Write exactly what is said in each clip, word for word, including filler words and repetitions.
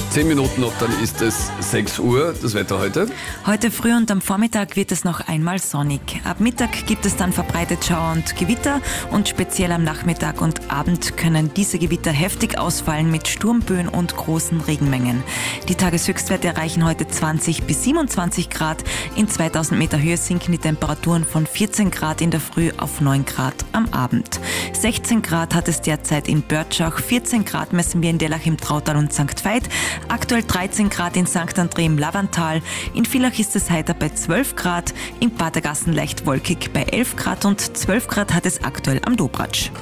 Zehn Minuten noch, dann ist es sechs Uhr. Das Wetter heute? Heute früh und am Vormittag wird es noch einmal sonnig. Ab Mittag gibt es dann verbreitet Schauer und Gewitter und speziell am Nachmittag und Abend können diese Gewitter heftig ausfallen mit Sturmböen und großen Regenmengen. Die Tageshöchstwerte erreichen heute zwanzig bis siebenundzwanzig Grad. In zweitausend Meter Höhe sinken die Temperaturen von vierzehn Grad in der Früh auf neun Grad am Abend. sechzehn Grad hat es derzeit in Börtschach, vierzehn Grad messen wir in Dellach im Trautal und Sankt Veit, aktuell dreizehn Grad in Sankt André im Lavantal, in Villach ist es heiter bei zwölf Grad, in Patergassen leicht wolkig bei elf Grad und zwölf Grad hat es aktuell am Dobratsch.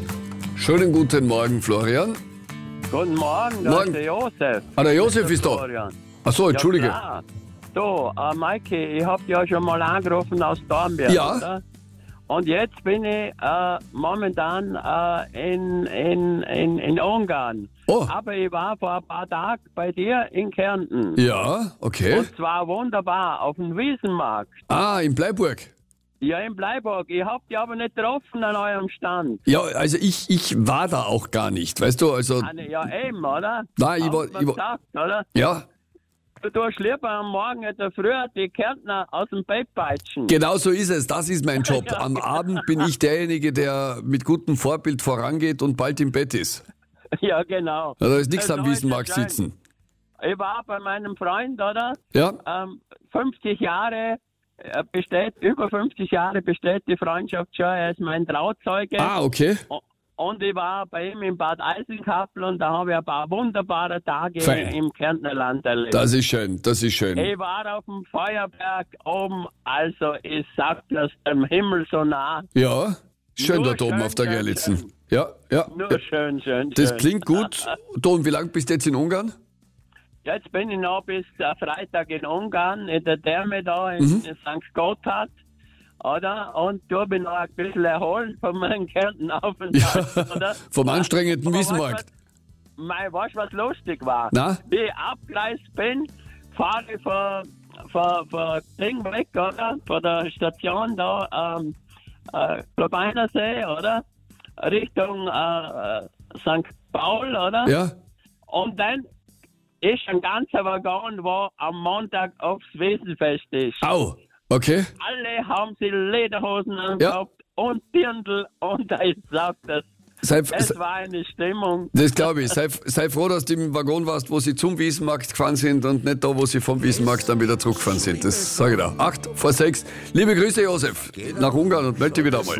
Schönen guten Morgen, Florian. Guten Morgen, da Morgen. ist der Josef. Ah, der Josef ist da. Florian. Ach so, Entschuldige. Ja, klar. Du, äh, Maike, ich hab dich ja schon mal angerufen aus Dornbirn, Ja. oder? Und jetzt bin ich äh, momentan äh, in, in, in, in Ungarn. Oh. Aber ich war vor ein paar Tagen bei dir in Kärnten. Ja, okay. Und zwar wunderbar, auf dem Wiesenmarkt. Ah, in Bleiburg. Ja, in Bleiburg. Ich hab dich aber nicht getroffen an eurem Stand. Ja, also ich, ich war da auch gar nicht, weißt du, also, Ah, ne, ja, eben, oder? Nein, ich Hast war- du mir ich war- gesagt, oder? ja, Du tust lieber am Morgen etwa früher die Kärntner aus dem Bett peitschen. genau so ist es, das ist mein Job. Am Abend bin ich derjenige, der mit gutem Vorbild vorangeht und bald im Bett ist. Ja, genau. Ja, da ist nichts So am ist es Wiesenmarkt schön. sitzen. Ich war bei meinem Freund, oder? Ja, Ähm, fünfzig Jahre äh, besteht, über fünfzig Jahre besteht die Freundschaft schon. Er ist mein Trauzeuge. ah, okay. O- Und ich war bei ihm in Bad Eisenkapel und da habe ich ein paar wunderbare Tage Fein. im Kärntnerland erlebt. Das ist schön, das ist schön. Ich war auf dem Feuerberg oben, also ich sag das dem Himmel so nah. Ja, schön Nur dort oben schön, auf der schön, Gerlitzen. schön. Ja, ja. Nur ja. schön, schön, Das schön. klingt gut. Du, und wie lange bist du jetzt in Ungarn? Jetzt bin ich noch bis äh, Freitag in Ungarn, in der Therme da in, Mhm. in Sankt Gotthard, oder? Und da bin ich noch ein bisschen erholt von meinem Kärntenaufenthalt, oder? Vom anstrengenden Aber Wiesenmarkt. Weißt du, was- mei, weißt du, was lustig war? Na? Wie ich abgereist bin, fahre ich von, von, von Ding weg, oder? Von der Station da, ähm, äh, Klobeinersee, oder? Richtung äh, äh, Sankt Paul, oder? Ja? Und dann ist ein ganzer Waggon, wo am Montag aufs Wiesenfest ist. Au, okay. Alle haben sie Lederhosen angehabt und Dirndl und ich sag das. Sei, Es sei, war eine Stimmung. das glaube ich. Sei, sei froh, dass du im Waggon warst, wo sie zum Wiesenmarkt gefahren sind und nicht da, wo sie vom Wiesenmarkt dann wieder zurückgefahren sind. Das sage ich da. Acht vor sechs. Liebe Grüße, Josef, nach Ungarn und melde dich wieder Das mal.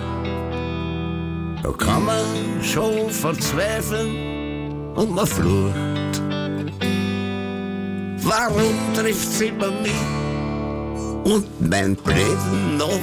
Lachen. Da kann man schon verzweifeln und man flucht. Warum trifft's immer mich und mein Bläden noch?